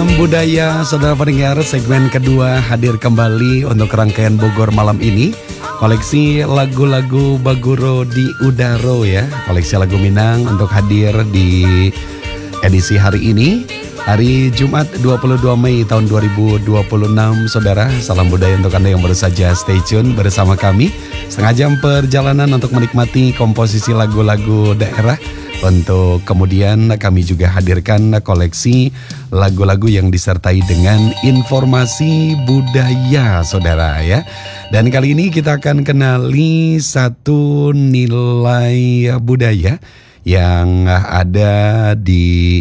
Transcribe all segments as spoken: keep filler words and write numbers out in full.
Salam budaya, saudara pendengar, segmen kedua hadir kembali untuk rangkaian Bogor malam ini. Koleksi lagu-lagu Baguro di Udaro ya. Koleksi lagu Minang untuk hadir di edisi hari ini. Hari Jumat dua puluh dua Mei tahun dua ribu dua puluh enam, saudara. Salam budaya untuk Anda yang baru saja stay tune bersama kami. Setengah jam perjalanan untuk menikmati komposisi lagu-lagu daerah. Untuk kemudian kami juga hadirkan koleksi lagu-lagu yang disertai dengan informasi budaya, saudara ya. Dan kali ini kita akan kenali satu nilai budaya yang ada di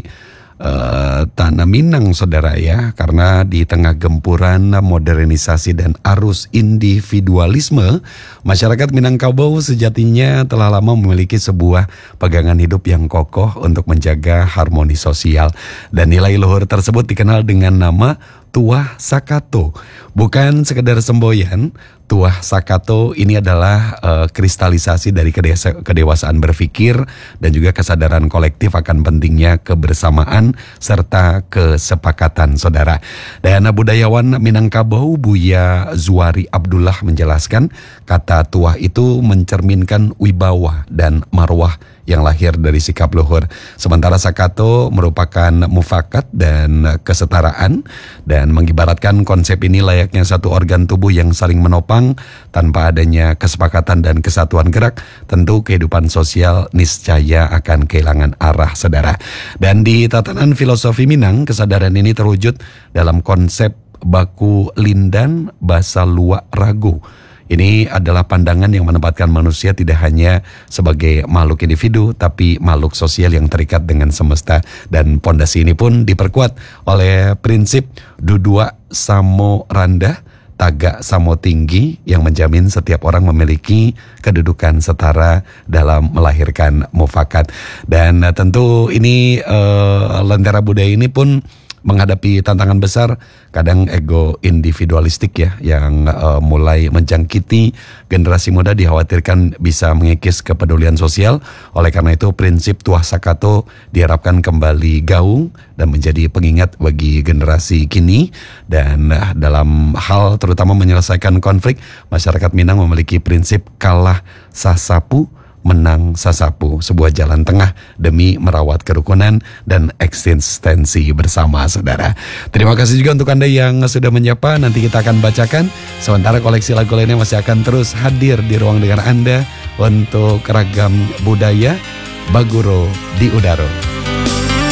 Uh, tanah Minang, saudara ya. Karena di tengah gempuran modernisasi dan arus individualisme, masyarakat Minangkabau sejatinya telah lama memiliki sebuah pegangan hidup yang kokoh untuk menjaga harmoni sosial. Dan nilai luhur tersebut dikenal dengan nama Tuah Sakato. Bukan sekedar semboyan, Tuah Sakato ini adalah uh, kristalisasi dari kedesa- kedewasaan berpikir dan juga kesadaran kolektif akan pentingnya kebersamaan serta kesepakatan, saudara. Dan budayawan Minangkabau Buya Zuari Abdullah menjelaskan, kata tuah itu mencerminkan wibawa dan marwah yang lahir dari sikap luhur. Sementara Sakato merupakan mufakat dan kesetaraan dan mengibaratkan konsep ini layaknya satu organ tubuh yang saling menopang. Tanpa adanya kesepakatan dan kesatuan gerak, tentu kehidupan sosial niscaya akan kehilangan arah, saudara. Dan di tatanan filosofi Minang, kesadaran ini terwujud dalam konsep baku lindan basa luak ragu. Ini adalah pandangan yang menempatkan manusia tidak hanya sebagai makhluk individu, tapi makhluk sosial yang terikat dengan semesta. Dan pondasi ini pun diperkuat oleh prinsip dudua samo randa, taga samo tinggi, yang menjamin setiap orang memiliki kedudukan setara dalam melahirkan mufakat. Dan uh, tentu ini uh, lentera budaya ini pun menghadapi tantangan besar, kadang ego individualistik ya, yang uh, mulai menjangkiti generasi muda dikhawatirkan bisa mengikis kepedulian sosial. Oleh karena itu prinsip Tuah Sakato diharapkan kembali gaung dan menjadi pengingat bagi generasi kini. Dan uh, dalam hal terutama menyelesaikan konflik, masyarakat Minang memiliki prinsip kalah sasapu menang sasapu, sebuah jalan tengah demi merawat kerukunan dan eksistensi bersama, saudara. Terima kasih juga untuk Anda yang sudah menyapa. Nanti kita akan bacakan, sementara koleksi lagu lainnya masih akan terus hadir di ruang dengar Anda untuk ragam budaya Baguro di Udaro.